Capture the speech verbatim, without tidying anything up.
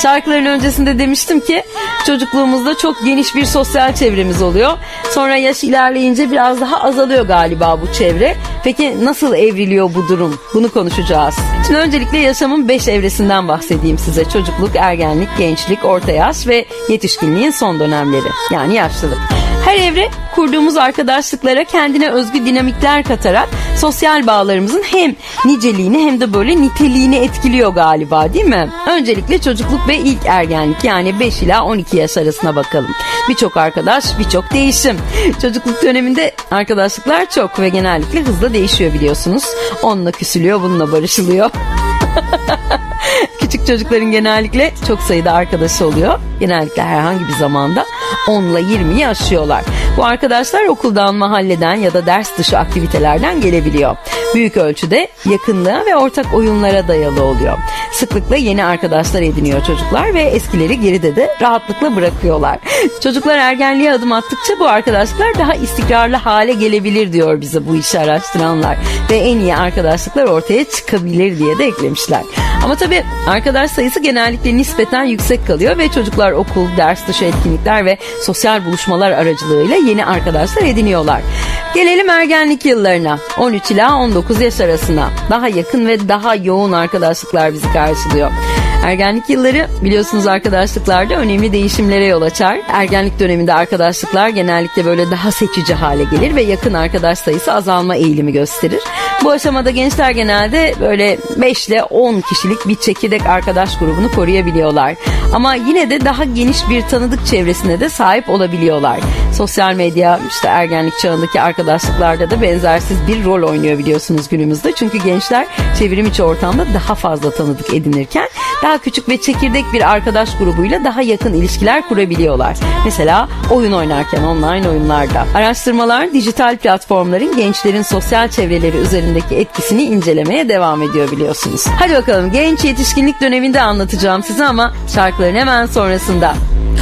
Şarkıların öncesinde demiştim ki çocukluğumuzda çok geniş bir sosyal çevremiz oluyor. Sonra yaş ilerleyince biraz daha azalıyor galiba bu çevre. Peki nasıl evriliyor bu durum? Bunu konuşacağız. Şimdi öncelikle yaşamın beş evresinden bahsedeyim size. Çocukluk, ergenlik, gençlik, orta yaş ve yetişkinliğin son dönemleri. Yani yaşlılık. Her evre kurduğumuz arkadaşlıklara kendine özgü dinamikler katarak sosyal bağlarımızın hem niceliğini hem de böyle niteliğini etkiliyor galiba, değil mi? Öncelikle çocukluk ve ilk ergenlik, yani beş ila on iki yaş arasına bakalım. Birçok arkadaş, birçok değişim. Çocukluk döneminde arkadaşlıklar çok ve genellikle hızla değişiyor biliyorsunuz. Onunla küsülüyor, bununla barışılıyor. Küçük çocukların genellikle çok sayıda arkadaşı oluyor. Genellikle herhangi bir zamanda onla yirmiyi aşıyorlar. Bu arkadaşlar okuldan, mahalleden ya da ders dışı aktivitelerden gelebiliyor. Büyük ölçüde yakınlığa ve ortak oyunlara dayalı oluyor. Sıklıkla yeni arkadaşlar ediniyor çocuklar ve eskileri geride de rahatlıkla bırakıyorlar. Çocuklar ergenliğe adım attıkça bu arkadaşlıklar daha istikrarlı hale gelebilir diyor bize bu işi araştıranlar. Ve en iyi arkadaşlıklar ortaya çıkabilir diye de eklemişler. Ama tabii arkadaş sayısı genellikle nispeten yüksek kalıyor ve çocuklar okul, ders dışı etkinlikler ve sosyal buluşmalar aracılığıyla yeni arkadaşlar ediniyorlar. Gelelim ergenlik yıllarına. on üç ila on dokuz yaş arasına. Daha yakın ve daha yoğun arkadaşlıklar bizi karşılıyor. Ergenlik yılları biliyorsunuz arkadaşlıklarda önemli değişimlere yol açar. Ergenlik döneminde arkadaşlıklar genellikle böyle daha seçici hale gelir ve yakın arkadaş sayısı azalma eğilimi gösterir. Bu aşamada gençler genelde böyle beş ile on kişilik bir çekirdek arkadaş grubunu koruyabiliyorlar. Ama yine de daha geniş bir tanıdık çevresine de sahip olabiliyorlar. Sosyal medya işte ergenlik çağındaki arkadaşlıklarda da benzersiz bir rol oynuyor biliyorsunuz günümüzde. Çünkü gençler çevrim içi ortamda daha fazla tanıdık edinirken daha küçük ve çekirdek bir arkadaş grubuyla daha yakın ilişkiler kurabiliyorlar. Mesela oyun oynarken online oyunlarda. Araştırmalar dijital platformların gençlerin sosyal çevreleri üzerindeki etkisini incelemeye devam ediyor biliyorsunuz. Hadi bakalım genç yetişkinlik döneminde anlatacağım size ama şarkıların hemen sonrasında.